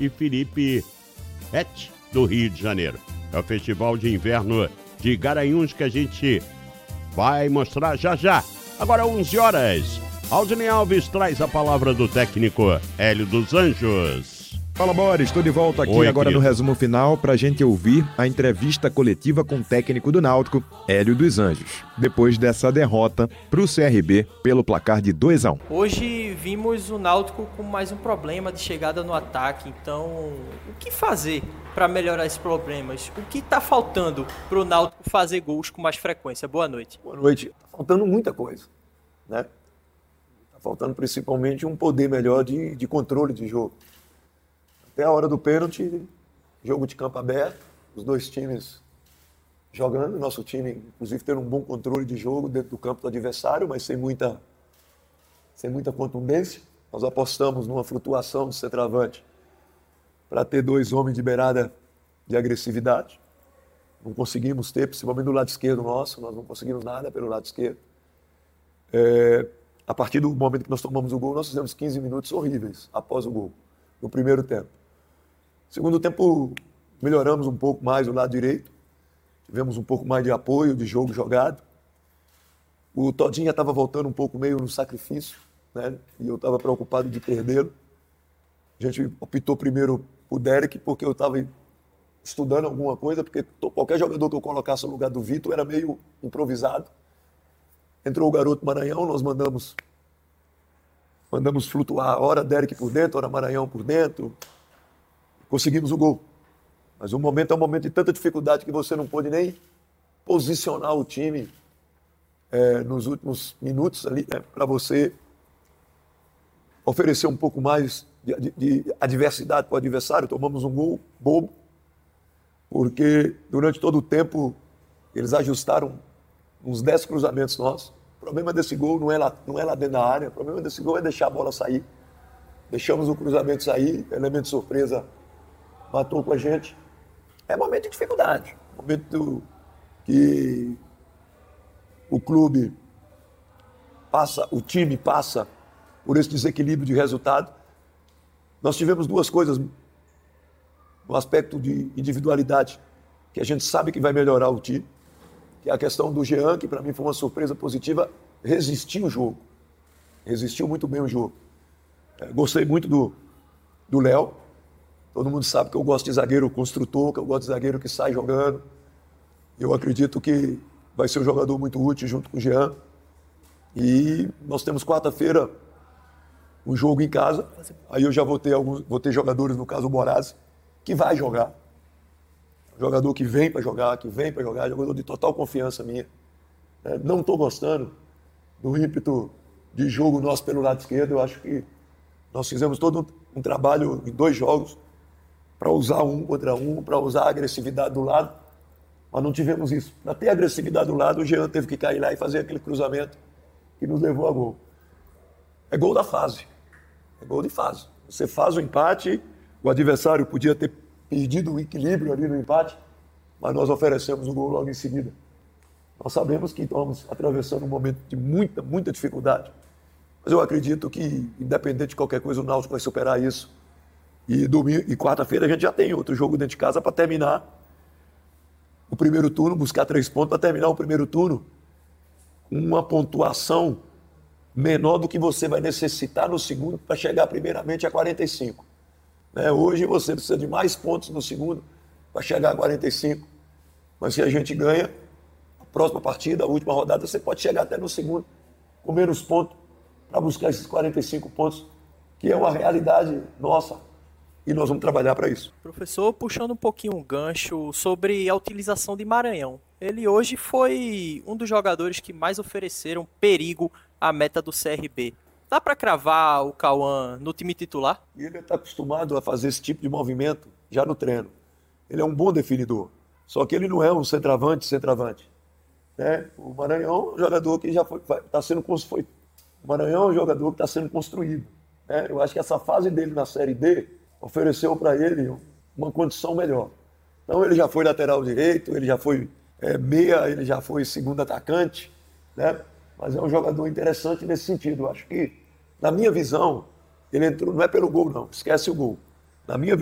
e Felipe Et, do Rio de Janeiro. É o Festival de Inverno de Garanhuns que a gente vai mostrar já já. Agora 11 horas. Aldinei Alves traz a palavra do técnico Hélio dos Anjos. Fala, Boris, estou de volta aqui. Oi, agora querido. No resumo final para a gente ouvir a entrevista coletiva com o técnico do Náutico, Hélio dos Anjos, depois dessa derrota para o CRB pelo placar de 2-1. Hoje vimos o Náutico com mais um problema de chegada no ataque, então o que fazer para melhorar esses problemas? O que está faltando para o Náutico fazer gols com mais frequência? Boa noite. Boa noite. Está faltando muita coisa, né? Está faltando principalmente um poder melhor de controle de jogo. Até a hora do pênalti, jogo de campo aberto, os dois times jogando, nosso time, inclusive, tendo um bom controle de jogo dentro do campo do adversário, mas sem muita contundência. Nós apostamos numa flutuação do centroavante para ter dois homens de beirada de agressividade. Não conseguimos ter, principalmente do lado esquerdo nosso, nós não conseguimos nada pelo lado esquerdo. A partir do momento que nós tomamos o gol, nós fizemos 15 minutos horríveis após o gol, no primeiro tempo. Segundo tempo, melhoramos um pouco mais o lado direito, tivemos um pouco mais de apoio, de jogo jogado. O Todinho já estava voltando um pouco meio no sacrifício, né? E eu estava preocupado de perdê-lo. A gente optou primeiro por Derek, porque eu estava estudando alguma coisa, porque qualquer jogador que eu colocasse no lugar do Vitor era meio improvisado. Entrou o garoto Maranhão, nós mandamos flutuar, ora Derek por dentro, ora Maranhão por dentro. Conseguimos o gol. Mas o momento é um momento de tanta dificuldade que você não pôde nem posicionar o time nos últimos minutos ali, né, para você oferecer um pouco mais de adversidade para o adversário. Tomamos um gol bobo, porque durante todo o tempo eles ajustaram uns 10 cruzamentos nossos. O problema desse gol não é lá dentro da área, o problema desse gol é deixar a bola sair. Deixamos o cruzamento sair, elemento de surpresa matou com a gente. É momento de dificuldade, momento que o clube passa, o time passa por esse desequilíbrio de resultado. Nós tivemos duas coisas no aspecto de individualidade, que a gente sabe que vai melhorar o time, que é a questão do Jean, que para mim foi uma surpresa positiva, resistiu o jogo, resistiu muito bem o jogo. Gostei muito do Léo. Todo mundo sabe que eu gosto de zagueiro construtor, que eu gosto de zagueiro que sai jogando. Eu acredito que vai ser um jogador muito útil junto com o Jean. E nós temos quarta-feira um jogo em casa. Aí eu já vou ter jogadores, no caso o Borazzi, que vai jogar. Jogador que vem para jogar, jogador de total confiança minha. Não estou gostando do ímpeto de jogo nosso pelo lado esquerdo. Eu acho que nós fizemos todo um trabalho em 2 jogos para usar um contra um, para usar a agressividade do lado, mas não tivemos isso. Para ter agressividade do lado, o Jean teve que cair lá e fazer aquele cruzamento que nos levou a gol. É gol da fase, é gol de fase. Você faz o empate, o adversário podia ter perdido o equilíbrio ali no empate, mas nós oferecemos o gol logo em seguida. Nós sabemos que estamos atravessando um momento de muita dificuldade, mas eu acredito que, independente de qualquer coisa, o Náutico vai superar isso. E domingo e quarta-feira a gente já tem outro jogo dentro de casa para terminar o primeiro turno, buscar 3 pontos para terminar o primeiro turno com uma pontuação menor do que você vai necessitar no segundo para chegar primeiramente a 45. Hoje você precisa de mais pontos no segundo para chegar a 45. Mas se a gente ganha, a próxima partida, a última rodada, você pode chegar até no segundo com menos pontos para buscar esses 45 pontos, que é uma realidade nossa. E nós vamos trabalhar para isso. Professor, puxando um pouquinho um gancho sobre a utilização de Maranhão. Ele hoje foi um dos jogadores que mais ofereceram perigo à meta do CRB. Dá para cravar o Cauã no time titular? E ele está acostumado a fazer esse tipo de movimento já no treino. Ele é um bom definidor. Só que ele não é um centroavante. O Maranhão é um jogador que já está sendo construído. O Maranhão é um jogador que está sendo construído. Eu acho que essa fase dele na Série D ofereceu para ele uma condição melhor. Então ele já foi lateral direito, ele já foi meia, ele já foi segundo atacante, né? Mas é um jogador interessante nesse sentido. Eu acho que, na minha visão, ele entrou, não é pelo gol não, esquece o gol. Na minha